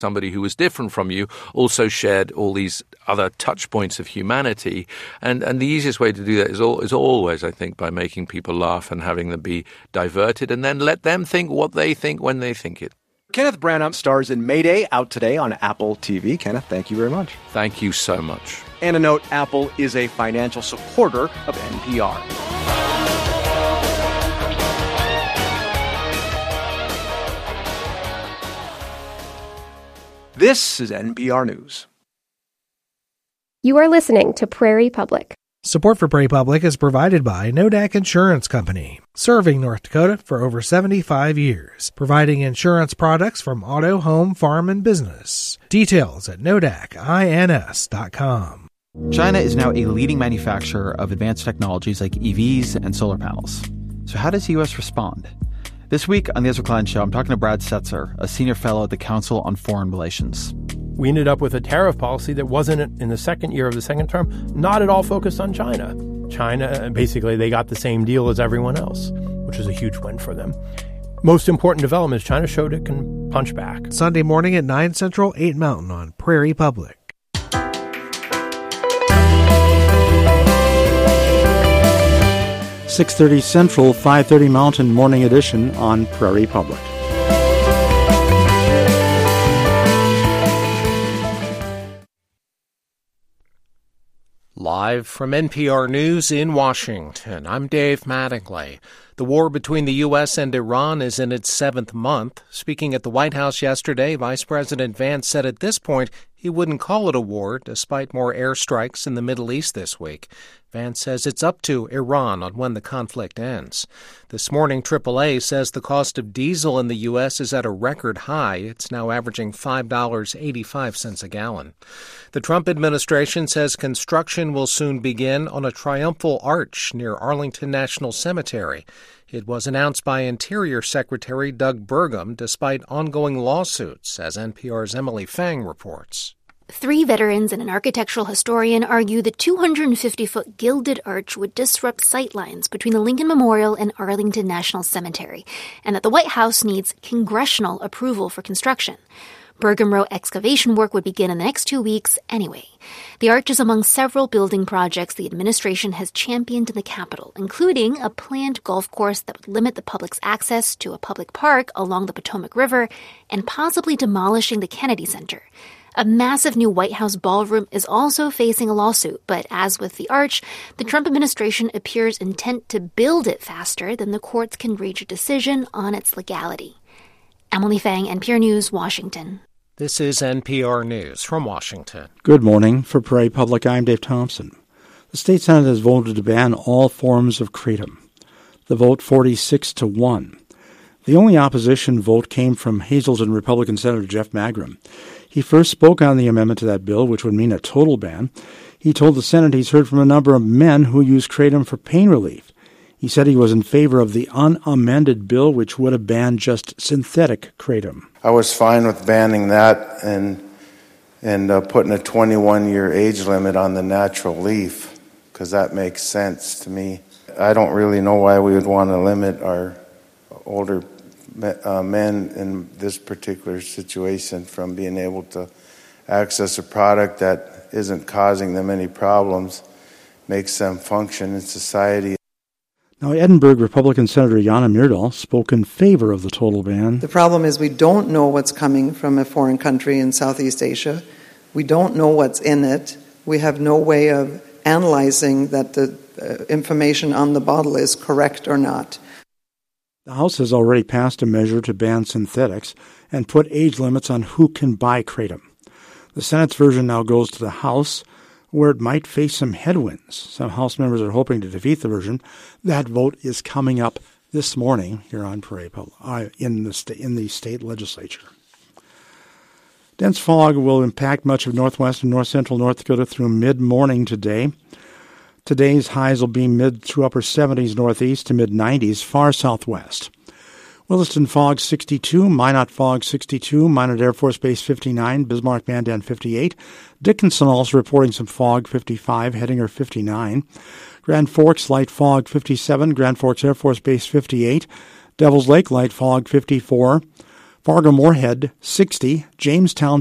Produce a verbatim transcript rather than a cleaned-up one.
somebody who was different from you also shared all these other touch points of humanity. And and the easiest way to do that is, all, is always, I think, by making people laugh and having them be diverted, and then let them think what they think when they think it. Kenneth Branagh stars in Mayday, out today on Apple T V. Kenneth, thank you very much. Thank you so much. And a note, Apple is a financial supporter of N P R. This is N P R News. You are listening to Prairie Public. Support for Prairie Public is provided by Nodak Insurance Company, serving North Dakota for over seventy-five years, providing insurance products from auto, home, farm, and business. Details at nodak ins dot com. China is now a leading manufacturer of advanced technologies like E Vs and solar panels. So how does the U S respond? This week on the Ezra Klein Show, I'm talking to Brad Setzer, a senior fellow at the Council on Foreign Relations. We ended up with a tariff policy that wasn't, in the second year of the second term, not at all focused on China. China, basically, they got the same deal as everyone else, which is a huge win for them. Most important development is China showed it can punch back. Sunday morning at nine Central, eight Mountain on Prairie Public. six thirty Central, five thirty Mountain Morning Edition on Prairie Public. Live from N P R News in Washington, I'm Dave Mattingly. The war between the U S and Iran is in its seventh month. Speaking at the White House yesterday, Vice President Vance said at this point he wouldn't call it a war, despite more airstrikes in the Middle East this week. Vance says it's up to Iran on when the conflict ends. This morning, triple A says the cost of diesel in the U S is at a record high. It's now averaging five dollars and eighty-five cents a gallon. The Trump administration says construction will soon begin on a triumphal arch near Arlington National Cemetery. It was announced by Interior Secretary Doug Burgum despite ongoing lawsuits, as N P R's Emily Fang reports. Three veterans and an architectural historian argue the two hundred fifty foot gilded arch would disrupt sightlines between the Lincoln Memorial and Arlington National Cemetery, and that the White House needs congressional approval for construction. Burgum wrote excavation work would begin in the next two weeks anyway. The arch is among several building projects the administration has championed in the Capitol, including a planned golf course that would limit the public's access to a public park along the Potomac River, and possibly demolishing the Kennedy Center. A massive new White House ballroom is also facing a lawsuit, but as with the arch, the Trump administration appears intent to build it faster than the courts can reach a decision on its legality. Emily Fang, N P R News, Washington. This is N P R News from Washington. Good morning. For Prairie Public, I'm Dave Thompson. The state Senate has voted to ban all forms of kratom. The vote forty-six to one. The only opposition vote came from Hazleton Republican Senator Jeff Magrum. He first spoke on the amendment to that bill, which would mean a total ban. He told the Senate he's heard from a number of men who use kratom for pain relief. He said he was in favor of the unamended bill, which would have banned just synthetic kratom. I was fine with banning that and and uh, putting a twenty-one year age limit on the natural leaf, because that makes sense to me. I don't really know why we would want to limit our older uh, men in this particular situation from being able to access a product that isn't causing them any problems, makes them function in society. Now, Edinburgh Republican Senator Jana Myrdal spoke in favor of the total ban. The problem is we don't know what's coming from a foreign country in Southeast Asia. We don't know what's in it. We have no way of analyzing that the uh, information on the bottle is correct or not. The House has already passed a measure to ban synthetics and put age limits on who can buy kratom. The Senate's version now goes to the House, where it might face some headwinds. Some House members are hoping to defeat the version. That vote is coming up this morning here on Prairie Public, uh, in the sta- in the state legislature. Dense fog will impact much of northwest and north-central North Dakota through mid-morning today. Today's highs will be mid to upper seventies northeast to mid-nineties far southwest. Williston fog sixty-two, Minot fog sixty-two, Minot Air Force Base fifty-nine, Bismarck Mandan fifty-eight, Dickinson also reporting some fog fifty-five, Hettinger fifty-nine, Grand Forks light fog fifty-seven, Grand Forks Air Force Base fifty-eight, Devil's Lake light fog fifty-four, Fargo-Moorhead, sixty. Jamestown,